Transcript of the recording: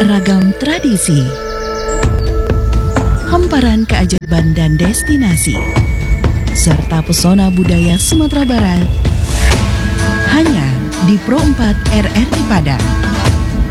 Ragam tradisi, hamparan keajaiban dan destinasi, serta pesona budaya Sumatera Barat, hanya di Pro 4 RRI Padang.